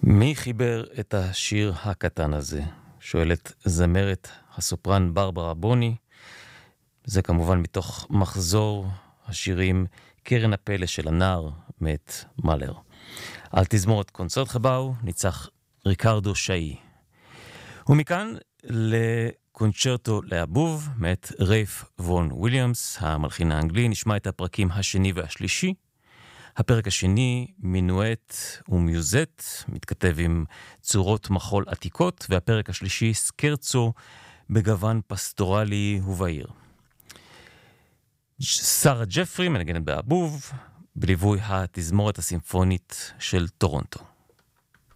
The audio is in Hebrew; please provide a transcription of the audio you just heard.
מי חיבר את השיר הקטן הזה? שואלת זמרת הסופרן ברברה בוני. זה כמובן מתוך מחזור השירים קרן הפלא של הנער מאת מאלר. על תזמורת קונצרטgebouw ניצח ריקרדו שאי. ומכאן לקונצ'רטו לאבוב מאת רייף וון וויליאמס, המלחין האנגלי. נשמע את הפרקים השני והשלישי. הפרק השני, מינואט ומיוזט, מתכתב עם צורות מחול עתיקות, והפרק השלישי, סקרצו בגוון פסטורלי ובהיר. שרה ג'פרי מנגנת באבוב, בליווי התזמורת הסימפונית של טורונטו.